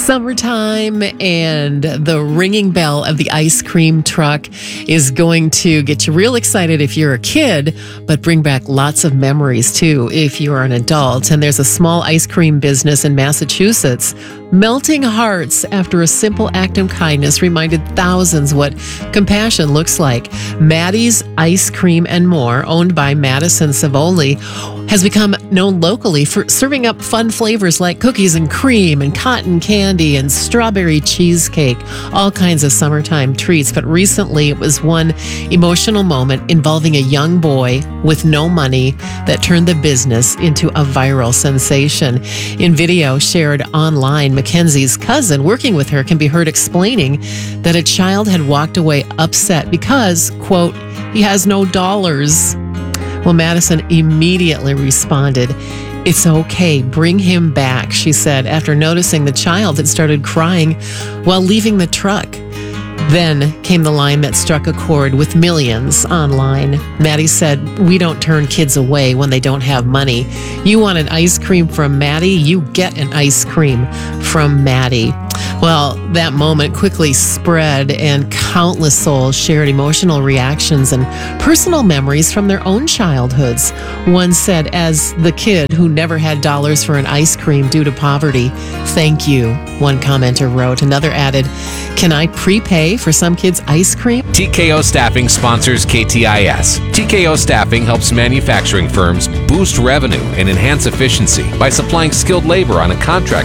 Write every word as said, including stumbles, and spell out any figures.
Summertime, and the ringing bell of the ice cream truck is going to get you real excited if you're a kid, but bring back lots of memories too if you're an adult. And there's a small ice cream business in Massachusetts. Melting hearts after a simple act of kindness reminded thousands what compassion looks like. Maddie's Ice Cream and More, owned by Madison Savoli, has become known locally for serving up fun flavors like cookies and cream and cotton candy and strawberry cheesecake, all kinds of summertime treats. But recently it was one emotional moment involving a young boy with no money that turned the business into a viral sensation. In video shared online, Mackenzie's cousin working with her can be heard explaining that a child had walked away upset because, quote, he has no dollars. Well, Madison immediately responded, "It's okay, bring him back," she said, after noticing the child had started crying while leaving the truck. Then came the line that struck a chord with millions online. Maddie said, "We don't turn kids away when they don't have money. You want an ice cream from Maddie? You get an ice cream from Maddie." Well, that moment quickly spread, and countless souls shared emotional reactions and personal memories from their own childhoods. One said, as the kid who never had dollars for an ice cream due to poverty, "Thank you," one commenter wrote. Another added, "Can I prepay for some kids' ice cream?" T K O Staffing sponsors K T I S. T K O Staffing helps manufacturing firms boost revenue and enhance efficiency by supplying skilled labor on a contract